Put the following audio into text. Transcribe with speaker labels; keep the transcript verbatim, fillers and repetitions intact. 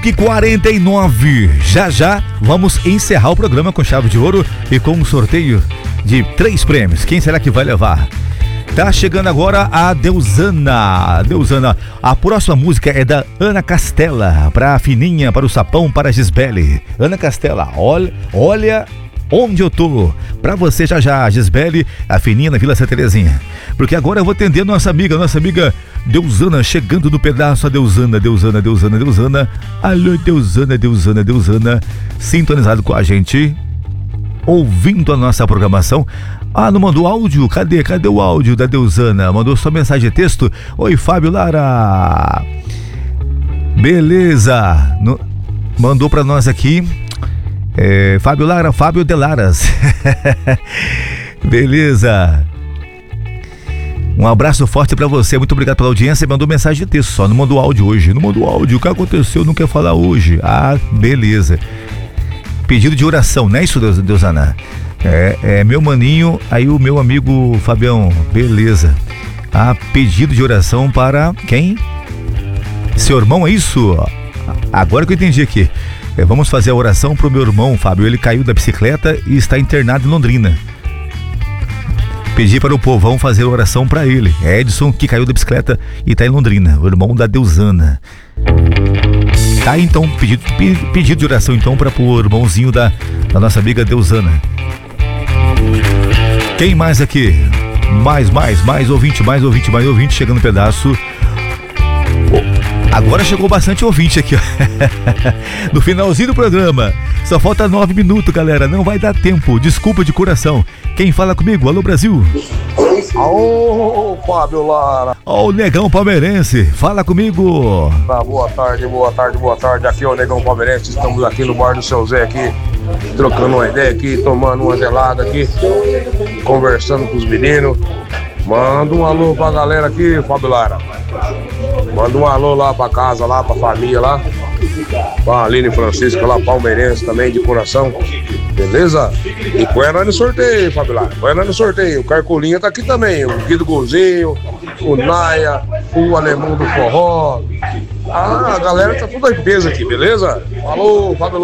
Speaker 1: cinco e quarenta e nove. Já já vamos encerrar o programa com chave de ouro e com um sorteio de três prêmios. Quem será que vai levar? Tá chegando agora a Deusana. Deusana, a próxima música é da Ana Castela, pra Fininha, para o Sapão, para a Gisbele. Ana Castela, olha, olha onde eu tô. Pra você já já, Gisbele, a Fininha na Vila Santa Terezinha. Porque agora eu vou atender nossa amiga, nossa amiga Deusana, chegando no pedaço. A Deusana, Deusana, Deusana, Deusana. Alô, Deusana, Deusana, Deusana. Sintonizado com a gente, ouvindo a nossa programação. Ah, não mandou áudio? Cadê? Cadê o áudio da Deusana? Mandou só mensagem de texto. Oi, Fábio Lara. Beleza. No... Mandou pra nós aqui. É, Fábio Lara, Fábio de Laras. Beleza. Um abraço forte pra você. Muito obrigado pela audiência. Mandou mensagem de texto só. Não mandou áudio hoje. Não mandou áudio. O que aconteceu? Não quer falar hoje. Ah, beleza. Pedido de oração, não é isso, Deusana? É, é meu maninho, aí o meu amigo Fabião, beleza. Ah, pedido de oração para quem? Seu irmão, é isso? Agora que eu entendi aqui. É, vamos fazer a oração pro meu irmão, Fábio. Ele caiu da bicicleta e está internado em Londrina. Pedi para o povão fazer a oração para ele. É Edson, que caiu da bicicleta e está em Londrina, o irmão da Deusana. Tá, então, pedido, pedido de oração então para o irmãozinho da, da nossa amiga Deusana. Quem mais aqui? Mais, mais, mais ouvinte, mais ouvinte, mais ouvinte, chegando no pedaço. Oh, agora chegou bastante ouvinte aqui, ó. No finalzinho do programa. Só falta nove minutos, galera. Não vai dar tempo. Desculpa de coração. Quem fala comigo? Alô, Brasil.
Speaker 2: Alô, Fábio Lara.
Speaker 1: Ó, o Negão Palmeirense. Fala comigo.
Speaker 2: Ah, boa tarde, boa tarde, boa tarde. Aqui é o Negão Palmeirense. Estamos aqui no bar do Seu Zé aqui, trocando uma ideia aqui, tomando uma gelada aqui, conversando com os meninos. Manda um alô pra galera aqui, Fábio Lara. Manda um alô lá pra casa, lá pra família lá. Pra Aline Francisca lá, palmeirense também, de coração. Beleza? E põe nós no sorteio, Fábio Lara. Põe nós no sorteio. O Carcolinha tá aqui também. O Guido Golzinho, o Naia, o Alemão do Forró. Ah, a galera tá tudo em peso aqui, beleza? Falou, Fábio Lara.